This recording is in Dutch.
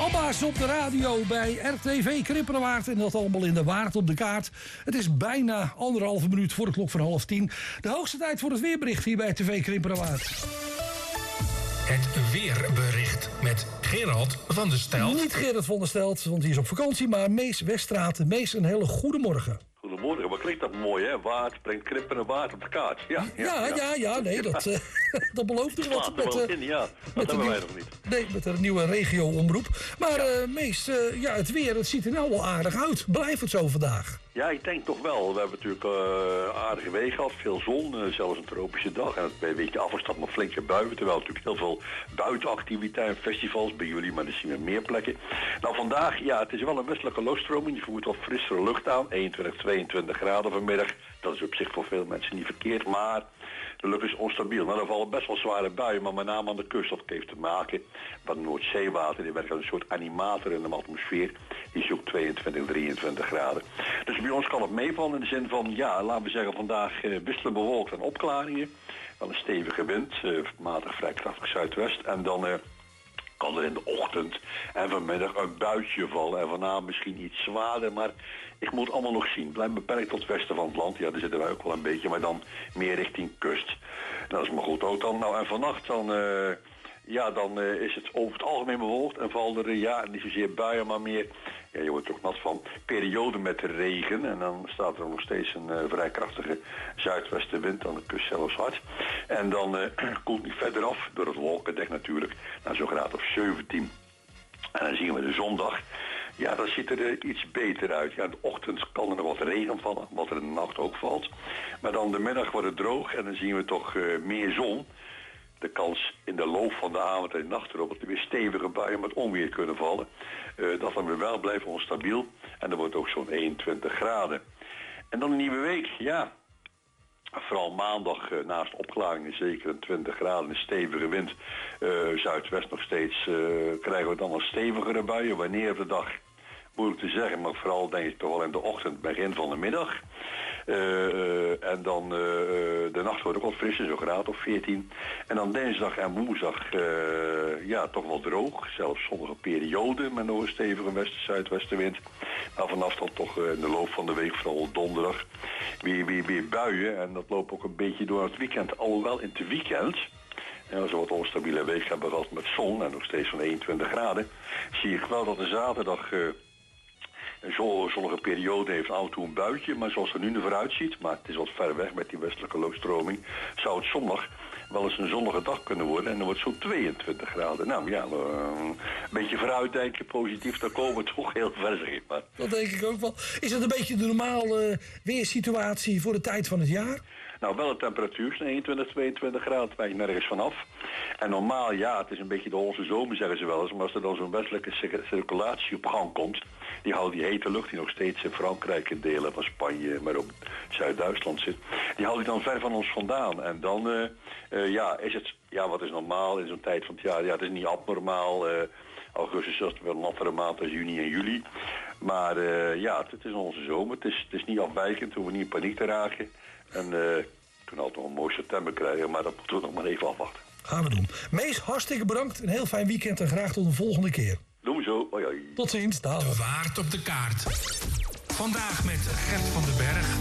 ABBA's op de radio bij RTV Kripperenwaard. En dat allemaal in de Waard op de kaart. Het is bijna 1,5 minuut voor de klok van 9:30. De hoogste tijd voor het weerbericht hier bij TV Kripperenwaard. Het weerbericht met Gerald van der Stelt. Niet Gerard van der Stelt, want hij is op vakantie. Maar Mees Weststraat. Mees, een hele goede morgen. Goedemorgen, wat klinkt dat mooi, hè? Waard brengt Kripperenwaard op de kaart. Nee, dat belooft dus wat. Dat hebben wij nog niet. Nee, met een nieuwe regio-omroep. Maar Mees, het weer, het ziet er nou wel aardig uit. Blijft het zo vandaag? Ja, ik denk toch wel. We hebben natuurlijk aardige wegen gehad, veel zon, zelfs een tropische dag. En het een beetje afgestapt met flinke buien, terwijl natuurlijk heel veel buitenactiviteiten, festivals bij jullie, maar dat zien we meer plekken. Nou, vandaag, het is wel een westelijke luchtstroming, die voert wat frissere lucht aan, 21, 22 graden vanmiddag. Dat is op zich voor veel mensen niet verkeerd, maar de lucht is onstabiel. Nou, er vallen best wel zware buien, maar met name aan de kust. Dat heeft te maken met Noordzeewater. Die werkt als een soort animator in de atmosfeer. Die is ook 22, 23 graden. Dus bij ons kan het meevallen in de zin van, laten we zeggen vandaag wisselend bewolkt en opklaringen. Wel een stevige wind, matig vrij krachtig zuidwest. En dan kan er in de ochtend en vanmiddag een buitje vallen. En vanavond misschien iets zwaarder, maar ik moet het allemaal nog zien. Blijf beperkt tot het westen van het land. Ja, daar zitten wij ook wel een beetje, maar dan meer richting kust. Dat is maar goed ook dan. Nou, en vannacht dan is het over het algemeen bewolkt en valt er, niet zozeer buien, maar meer, je wordt er ook nat van, periode met regen. En dan staat er nog steeds een vrij krachtige zuidwestenwind, aan de kust zelfs hard. En dan koelt die verder af, door het wolkendek natuurlijk, naar zo'n graad of 17. En dan zien we de zondag. Ja, dat ziet er iets beter uit. Ja, in de ochtend kan er nog wat regen vallen, wat er in de nacht ook valt. Maar dan de middag wordt het droog en dan zien we toch meer zon. De kans in de loop van de avond en de nacht erop dat er weer stevige buien met onweer kunnen vallen. Dat dan weer wel blijft onstabiel. En dan wordt ook zo'n 21 graden. En dan een nieuwe week, Vooral maandag naast opklaringen zeker een 20 graden, een stevige wind. Zuidwest nog steeds krijgen we dan een stevigere buien. Wanneer op de dag? Moeilijk te zeggen, maar vooral denk ik toch wel in de ochtend, begin van de middag. En dan de nacht wordt ook wat frisser, zo'n graad of 14. En dan dinsdag en woensdag toch wel droog. Zelfs zonnige periode met nog een stevige westen-zuidwestenwind. Maar vanaf dan toch in de loop van de week, vooral donderdag, weer buien. En dat loopt ook een beetje door het weekend. Alhoewel in het weekend, als we wat onstabiele week hebben gehad met zon en nog steeds van 21 graden, zie ik wel dat de zaterdag een zonnige periode heeft, af en toe een buitje, maar zoals het er nu vooruit ziet, maar het is wat ver weg met die westelijke luchtstroming, zou het zondag wel eens een zonnige dag kunnen worden en dan wordt het zo'n 22 graden. Nou een beetje vooruitdenken, positief, dan komen we toch heel ver, zeg ik maar. Dat denk ik ook wel. Is het een beetje de normale weersituatie voor de tijd van het jaar? Nou, wel een temperatuur, 21, 22 graden, het wijkt nergens vanaf. En normaal, het is een beetje de Hollandse zomer, zeggen ze wel eens. Maar als er dan zo'n westelijke circulatie op gang komt, die houdt die hete lucht die nog steeds in Frankrijk en delen van Spanje, maar ook Zuid-Duitsland zit, die houdt die dan ver van ons vandaan. En dan is het, wat is normaal in zo'n tijd van het jaar? Ja, het is niet abnormaal. Augustus is wel een nattere maand als juni en juli. Maar het is onze zomer. Het is niet afwijkend, we hoeven niet in paniek te raken. En we kunnen altijd nog een mooi september krijgen, maar dat moeten we nog maar even afwachten. Gaan we doen. Mees, hartstikke bedankt. Een heel fijn weekend en graag tot een volgende keer. Doen we zo. Hoi, hoi. Tot ziens. Dag. De Waard op de kaart. Vandaag met Gert van den Berg.